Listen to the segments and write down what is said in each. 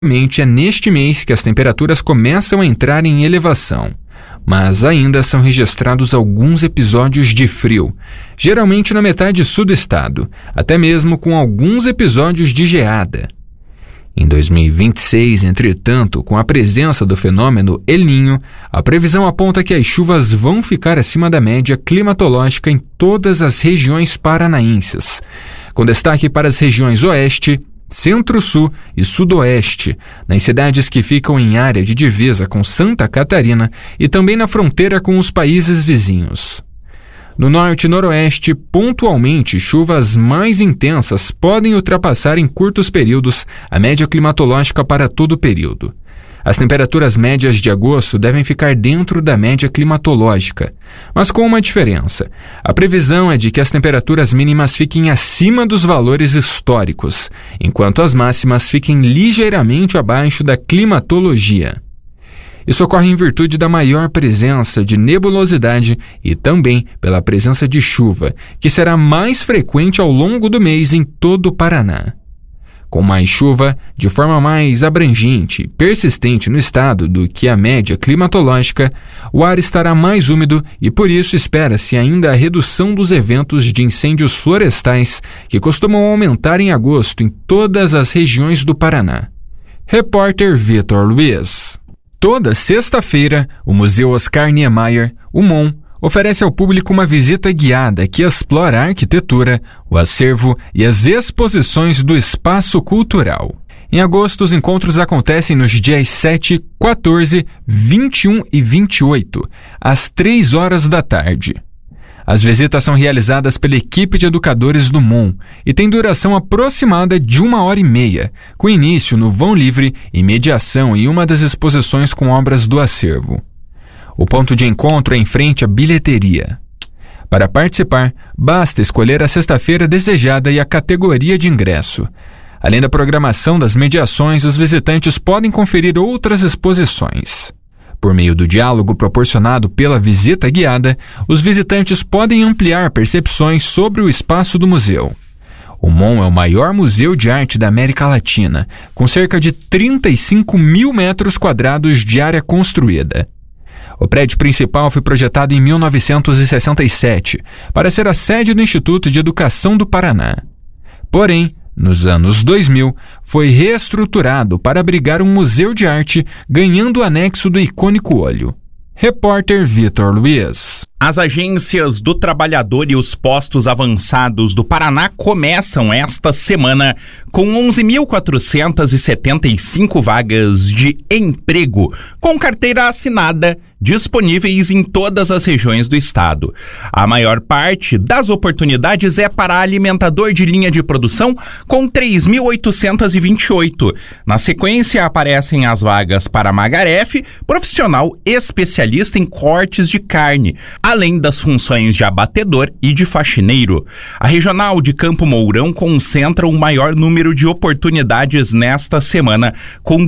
É neste mês que as temperaturas começam a entrar em elevação, mas ainda são registrados alguns episódios de frio, geralmente na metade sul do estado, até mesmo com alguns episódios de geada. Em 2026, entretanto, com a presença do fenômeno El Niño, a previsão aponta que as chuvas vão ficar acima da média climatológica em todas as regiões paranaenses, com destaque para as regiões Oeste, Centro-Sul e Sudoeste, nas cidades que ficam em área de divisa com Santa Catarina e também na fronteira com os países vizinhos. No Norte e Noroeste, pontualmente, chuvas mais intensas podem ultrapassar em curtos períodos a média climatológica para todo o período. As temperaturas médias de agosto devem ficar dentro da média climatológica, mas com uma diferença. A previsão é de que as temperaturas mínimas fiquem acima dos valores históricos, enquanto as máximas fiquem ligeiramente abaixo da climatologia. Isso ocorre em virtude da maior presença de nebulosidade e também pela presença de chuva, que será mais frequente ao longo do mês em todo o Paraná. Com mais chuva, de forma mais abrangente e persistente no estado do que a média climatológica, o ar estará mais úmido e por isso espera-se ainda a redução dos eventos de incêndios florestais que costumam aumentar em agosto em todas as regiões do Paraná. Repórter Vitor Luiz. Toda sexta-feira, o Museu Oscar Niemeyer, o MON, oferece ao público uma visita guiada que explora a arquitetura, o acervo e as exposições do espaço cultural. Em agosto, os encontros acontecem nos dias 7, 14, 21 e 28, às 3 horas da tarde. As visitas são realizadas pela equipe de educadores do MON e têm duração aproximada de 1h30, com início no vão livre e mediação em uma das exposições com obras do acervo. O ponto de encontro é em frente à bilheteria. Para participar, basta escolher a sexta-feira desejada e a categoria de ingresso. Além da programação das mediações, os visitantes podem conferir outras exposições. Por meio do diálogo proporcionado pela visita guiada, os visitantes podem ampliar percepções sobre o espaço do museu. O MON é o maior museu de arte da América Latina, com cerca de 35 mil metros quadrados de área construída. O prédio principal foi projetado em 1967 para ser a sede do Instituto de Educação do Paraná. Porém, nos anos 2000, foi reestruturado para abrigar um museu de arte, ganhando o anexo do icônico olho. Repórter Vitor Luiz. As agências do trabalhador e os postos avançados do Paraná começam esta semana com 11.475 vagas de emprego, com carteira assinada, disponíveis em todas as regiões do estado. A maior parte das oportunidades é para alimentador de linha de produção, com 3.828. Na sequência, aparecem as vagas para Magaref, profissional especialista em cortes de carne, além das funções de abatedor e de faxineiro. A regional de Campo Mourão concentra o maior número de oportunidades nesta semana, com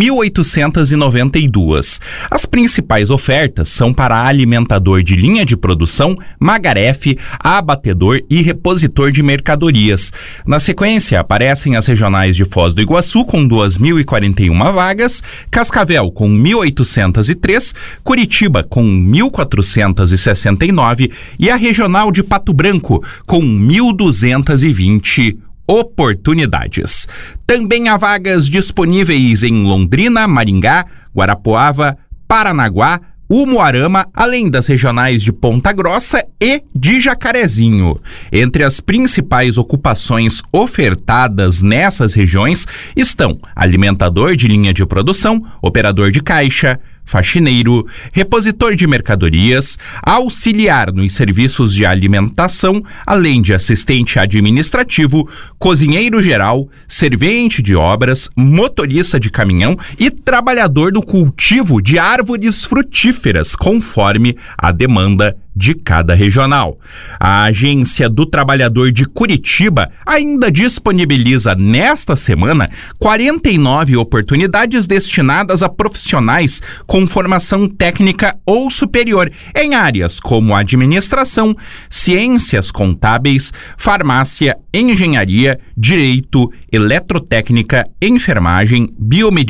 2.892. As principais ofertas são para alimentador de linha de produção, Magaref, abatedor e repositor de mercadorias. Na sequência, aparecem as regionais de Foz do Iguaçu, com 2.041 vagas, Cascavel, com 1.803, Curitiba, com 1.469 e a regional de Pato Branco, com 1.220 oportunidades. Também há vagas disponíveis em Londrina, Maringá, Guarapuava, Paranaguá, Umuarama, além das regionais de Ponta Grossa e de Jacarezinho. Entre as principais ocupações ofertadas nessas regiões estão alimentador de linha de produção, operador de caixa, faxineiro, repositor de mercadorias, auxiliar nos serviços de alimentação, além de assistente administrativo, cozinheiro geral, servente de obras, motorista de caminhão e trabalhador do cultivo de árvores frutíferas, conforme a demanda de cada regional. A Agência do Trabalhador de Curitiba ainda disponibiliza nesta semana 49 oportunidades destinadas a profissionais com formação técnica ou superior em áreas como administração, ciências contábeis, farmácia, engenharia, direito, eletrotécnica, enfermagem, biomedicina